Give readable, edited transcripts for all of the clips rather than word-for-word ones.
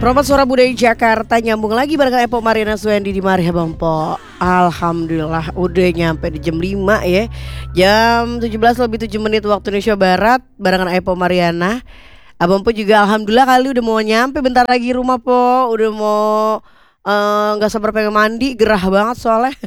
Perompak Suara Budaya Jakarta nyambung lagi bareng Epo Mariana Suendi di Mari Bang Po. Alhamdulillah udah nyampe di jam 5 ya. Jam 17 lebih 7 menit waktu Indonesia Barat barengan Epo Mariana. Abang Po juga alhamdulillah kali udah mau nyampe bentar lagi rumah Po. Udah mau nggak sabar pengen mandi, gerah banget soalnya.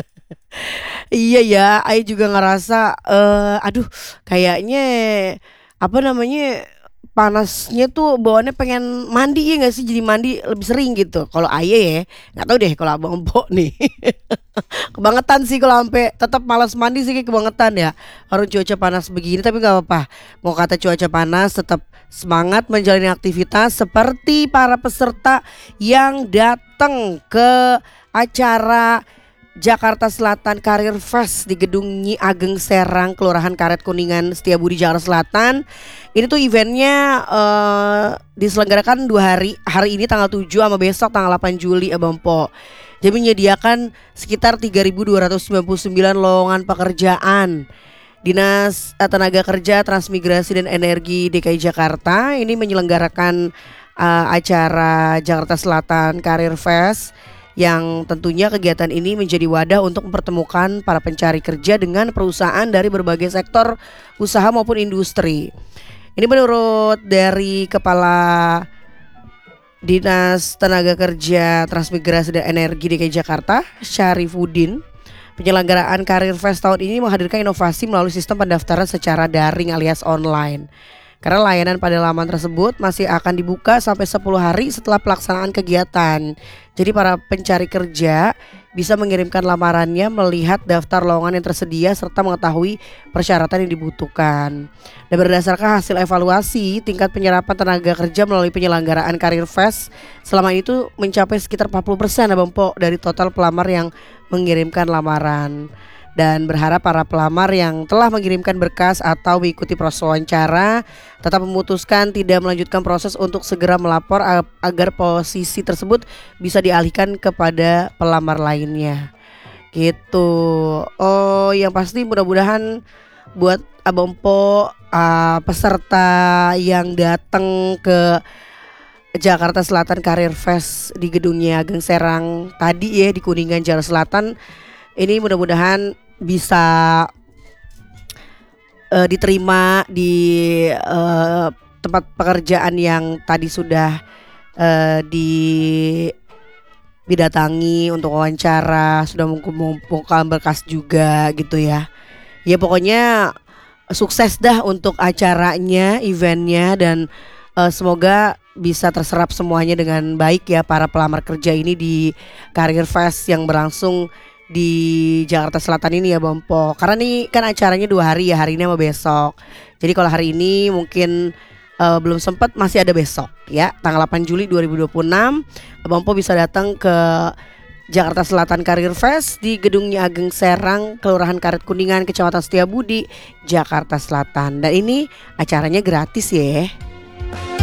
Iya ya, Ayu juga ngerasa aduh kayaknya apa namanya panasnya tuh bawaannya pengen mandi ya nggak sih, jadi mandi lebih sering gitu. Kalau Aye ya nggak tahu deh kalau abang Empok nih. Kebangetan sih kalau sampai tetap malas mandi sih, kayak kebangetan ya. Orang cuaca panas begini tapi nggak apa-apa. Mau kata cuaca panas tetap semangat menjalani aktivitas seperti para peserta yang datang ke acara Jakarta Selatan Career Fest di Gedung Nyi Ageng Serang, Kelurahan Karet Kuningan, Setiabudi, Jakarta Selatan. Ini tuh eventnya diselenggarakan 2 hari. Hari ini tanggal 7 sama besok tanggal 8 Juli Abang Po. Jadi menyediakan sekitar 3.299 lowongan pekerjaan. Dinas Tenaga Kerja, Transmigrasi dan Energi DKI Jakarta ini menyelenggarakan acara Jakarta Selatan Career Fest, yang tentunya kegiatan ini menjadi wadah untuk mempertemukan para pencari kerja dengan perusahaan dari berbagai sektor usaha maupun industri. Ini menurut dari Kepala Dinas Tenaga Kerja, Transmigrasi dan Energi DKI Jakarta, Syarifuddin. Penyelenggaraan Career Fest tahun ini menghadirkan inovasi melalui sistem pendaftaran secara daring alias online. Karena layanan pada laman tersebut masih akan dibuka sampai 10 hari setelah pelaksanaan kegiatan. Jadi para pencari kerja bisa mengirimkan lamarannya melihat daftar lowongan yang tersedia serta mengetahui persyaratan yang dibutuhkan. Dan berdasarkan hasil evaluasi, tingkat penyerapan tenaga kerja melalui penyelenggaraan Career Fest selama itu mencapai sekitar 40% Abang Po dari total pelamar yang mengirimkan lamaran. Dan berharap para pelamar yang telah mengirimkan berkas atau mengikuti proses wawancara tetap memutuskan tidak melanjutkan proses untuk segera melapor agar posisi tersebut bisa dialihkan kepada pelamar lainnya. Gitu. Oh, yang pasti mudah-mudahan buat Abang Po peserta yang datang ke Jakarta Selatan Career Fest di Gedung Nyi Ageng Serang tadi ya di Kuningan Jakarta Selatan, ini mudah-mudahan bisa diterima di tempat pekerjaan yang tadi sudah didatangi untuk wawancara, sudah mengumpulkan berkas juga gitu ya. Ya pokoknya sukses dah untuk acaranya, eventnya, dan semoga bisa terserap semuanya dengan baik ya para pelamar kerja ini di Career Fest yang berlangsung di Jakarta Selatan ini ya Bang Po. Karena nih kan acaranya 2 hari ya, hari ini sama besok. Jadi kalau hari ini mungkin belum sempat, masih ada besok ya, tanggal 8 Juli 2026 Bang Po bisa datang ke Jakarta Selatan Career Fest di Gedung Nyi Ageng Serang, Kelurahan Karet Kuningan, Kecamatan Setiabudi, Jakarta Selatan. Dan ini acaranya gratis ya.